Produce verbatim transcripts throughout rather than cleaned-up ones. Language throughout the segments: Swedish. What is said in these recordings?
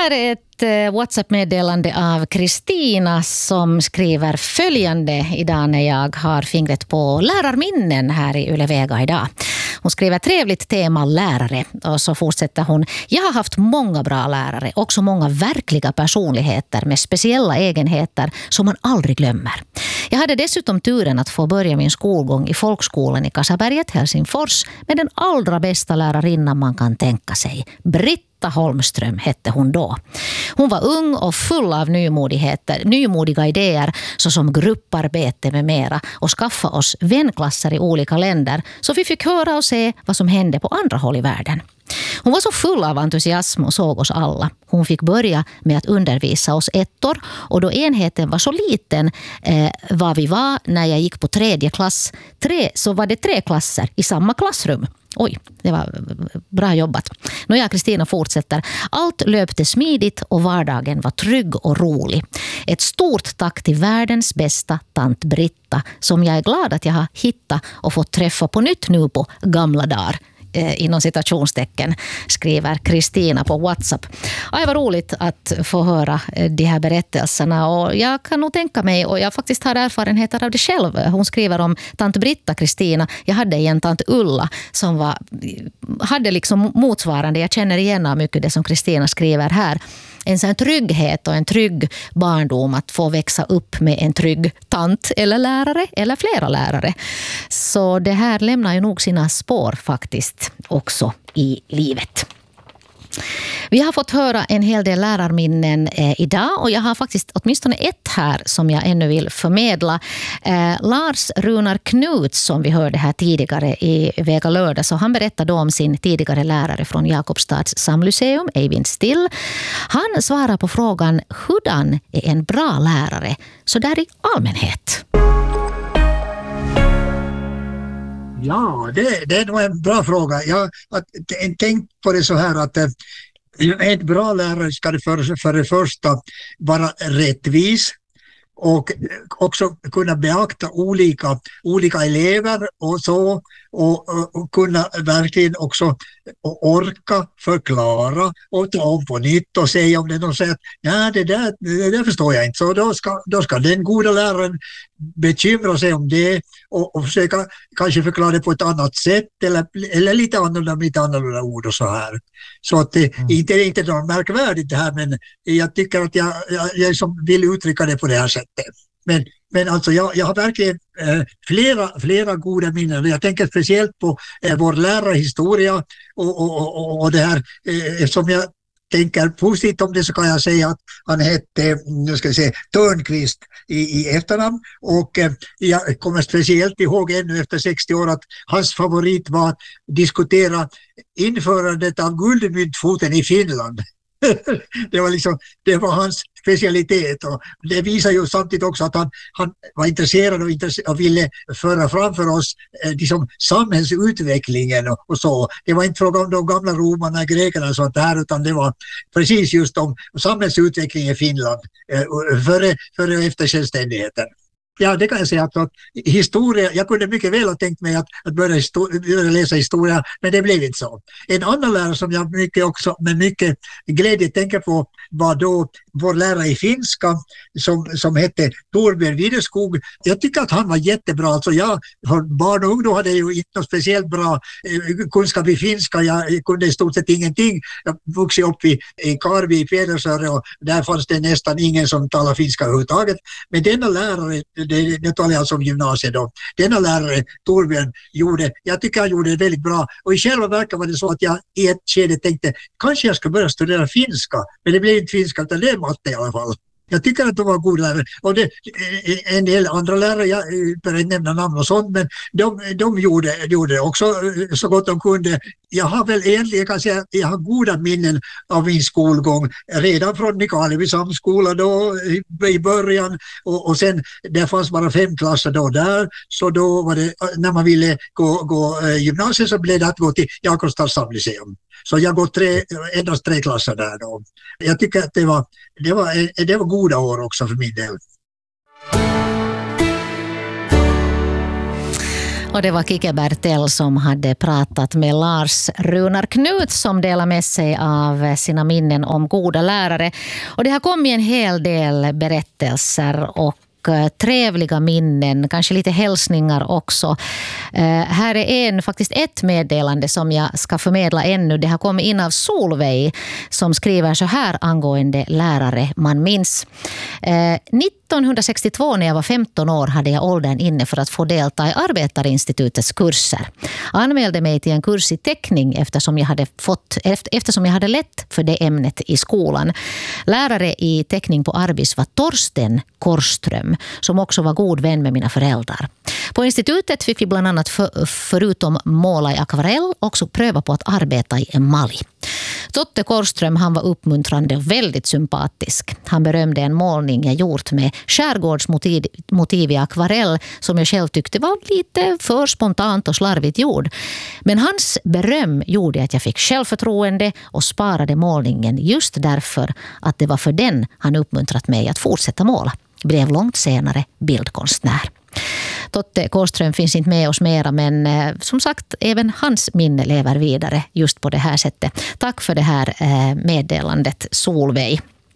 här är ett WhatsApp-meddelande av Kristina som skriver följande idag när jag har fingret på lärarminnen här i Ylevega idag. Hon skriver trevligt tema lärare och så fortsätter hon. Jag har haft många bra lärare, också många verkliga personligheter med speciella egenheter som man aldrig glömmer. Jag hade dessutom turen att få börja min skolgång i folkskolan i Kasaberget, Helsingfors med den allra bästa lärarinnan man kan tänka sig. Britta Holmström hette hon då. Hon var ung och full av nymodigheter, nymodiga idéer såsom grupparbete med mera och skaffa oss vänklasser i olika länder så vi fick höra och se vad som hände på andra håll i världen. Hon var så full av entusiasm och såg oss alla. Hon fick börja med att undervisa oss ettor och då enheten var så liten eh, vad vi var när jag gick på tredje klass tre, så var det tre klasser i samma klassrum. Oj, det var bra jobbat. Nu jag Kristina fortsätter. Allt löpte smidigt och vardagen var trygg och rolig. Ett stort tack till världens bästa tant Britta som jag är glad att jag har hittat och fått träffa på nytt nu på gamla dagar. Inom citationstecken skriver Kristina på WhatsApp. Ja, det var roligt att få höra de här berättelserna och jag kan nog tänka mig, och jag faktiskt har erfarenheter av det själv. Hon skriver om tant Britta, Kristina. Jag hade en tant Ulla som var, hade liksom motsvarande, jag känner igen av mycket det som Kristina skriver här. En sån trygghet och en trygg barndom att få växa upp med en trygg tant eller lärare eller flera lärare. Så det här lämnar ju nog sina spår faktiskt också i livet. Vi har fått höra en hel del lärarminnen eh, idag och jag har faktiskt åtminstone ett här som jag ännu vill förmedla. Eh, Lars Runar Knut som vi hörde här tidigare i Vega lördag, så han berättade om sin tidigare lärare från Jakobstads samlyceum, Eivind Still. Han svarar på frågan hurdan är en bra lärare så där i allmänhet. Ja, det, det är nog en bra fråga. Jag har tänkt på det så här att eh, en bra lärare ska det för, för det första vara rättvis och också kunna beakta olika, olika elever och så och, och, och kunna verkligen också orka förklara och ta om på nytt och säga om det någon säger att ja, det, där, det där förstår jag inte, så då ska, då ska den goda läraren bekymra sig om det och, och försöka kanske förklara det på ett annat sätt eller, eller lite annorlunda, lite annorlunda ord och så här. Så att det mm. inte är inte något märkvärdigt det här, men jag tycker att jag, jag, jag som vill uttrycka det på det här sättet. Men, men alltså jag, jag har verkligen eh, flera, flera goda minnen. Jag tänker speciellt på eh, vår lärarhistoria och, och, och, och det här eh, som jag tänker positivt om det, så kan jag säga att han hette, nu ska jag säga, Törnqvist i, i efternamn och eh, jag kommer speciellt ihåg ännu efter sextio år att hans favorit var att diskutera införandet av guldmyntfoten i Finland. Det var liksom, det var hans specialitet och det visar ju samtidigt också att han, han var intresserad och, intresse- och ville föra framför oss eh, liksom samhällsutvecklingen och, och så. Det var inte fråga om de gamla romarna, grekerna och sånt där, utan det var precis just om samhällsutvecklingen i Finland eh, före, före och efter självständigheten. Ja, det kan jag säga att, att historia, jag kunde mycket väl ha tänkt mig att, att börja, histor- börja läsa historia, men det blev inte så. En annan lärare som jag mycket också med mycket glädje tänker på var då vår lärare i finska som, som hette Torbjörn Widerskog. Jag tycker att han var jättebra. Alltså jag, barn och ungdom hade ju inte något speciellt bra eh, kunskap i finska. Jag kunde i stort sett ingenting. Jag vuxit upp i, i Karvi i Pedersöre och där fanns det nästan ingen som talade finska överhuvudtaget. Men denna lärare, det, det talar jag alltså om gymnasiet då, denna lärare Torbjörn gjorde, jag tycker han gjorde det väldigt bra. Och i själva verket var det så att jag i ett skede tänkte, kanske jag ska börja studera finska. Men det blev inte finska utan det är matte i alla fall. Jag tycker att de var goda lärare. Och det, en del andra lärare, jag börjar inte nämna namn och sånt, men de, de gjorde, gjorde det också så gott de kunde. Jag har väl egentligen, kan säga, jag har goda minnen av min skolgång. Redan från Nykarleby samskola då i början. Och, och sen, det fanns bara fem klasser då där. Så då var det, när man ville gå, gå gymnasiet så blev det att gå till Jakobstads samlyceum. Så jag går tre, endast tre klasser där då. Jag tycker att det var, det var, det var goda år också för min del. Och det var Kike Bertell som hade pratat med Lars Runar Knut som delar med sig av sina minnen om goda lärare. Och det har kommit en hel del berättelser och trevliga minnen, kanske lite hälsningar också. Eh, här är en, faktiskt ett meddelande som jag ska förmedla ännu. Det har kommit in av Solveig som skriver så här angående lärare man minns. Eh, nittonhundrasextiotvå när jag var femton år hade jag åldern inne för att få delta i Arbetarinstitutets kurser. Anmälde mig till en kurs i teckning eftersom jag hade, fått, eftersom jag hade lätt för det ämnet i skolan. Lärare i teckning på Arbis var Torsten Korström som också var god vän med mina föräldrar. På institutet fick vi bland annat för, förutom måla i akvarell också pröva på att arbeta i emalj. Totte Korström, han var uppmuntrande och väldigt sympatisk. Han berömde en målning jag gjort med skärgårdsmotiv motiv i akvarell som jag själv tyckte var lite för spontant och slarvigt gjord. Men hans beröm gjorde att jag fick självförtroende och sparade målningen just därför att det var för den han uppmuntrat mig att fortsätta måla. Blev långt senare bildkonstnär. Totte Korström finns inte med oss mera, men eh, som sagt, även hans minne lever vidare just på det här sättet. Tack för det här eh, meddelandet, Solveig.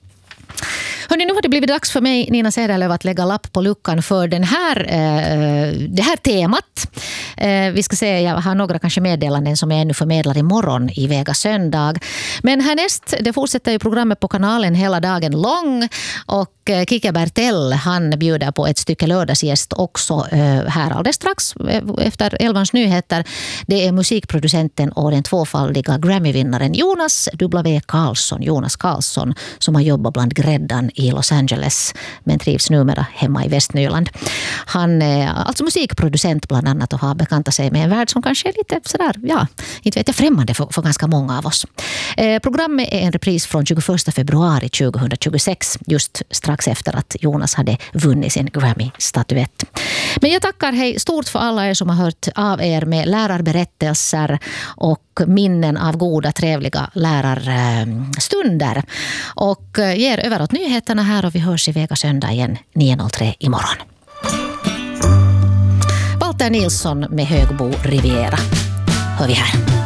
Hörrni, nu har det blivit dags för mig, Nina Cederlöv, att lägga lapp på luckan för den här, eh, det här temat. Eh, vi ska se, jag har några kanske meddelanden som jag ännu förmedlar imorgon i Vega söndag. Men härnäst, det fortsätter ju programmet på kanalen hela dagen lång. Och eh, Kike Bertell, han bjuder på ett stycke lördagsgäst också eh, här alldeles strax efter elvans nyheter. Det är musikproducenten och den tvåfaldiga Grammy-vinnaren Jonas W. Karlsson, Jonas Karlsson, som har jobbat bland gräddan i Los Angeles men trivs numera hemma i Västnyland. Han är alltså musikproducent bland annat och har bekantat sig med en värld som kanske är lite sådär, ja, inte vet jag, främmande för, för ganska många av oss. Eh, programmet är en repris från tjugoförsta februari tjugohundratjugosex, just strax efter att Jonas hade vunnit sin Grammy-statyett. Men jag tackar hej stort för alla er som har hört av er med lärarberättelser och minnen av goda, trevliga lärarstunder. Och ger över åt nyheterna här och vi hörs i Vega söndag igen nio noll tre imorgon. Walter Nilsson med Högbo Riviera. Hör vi här.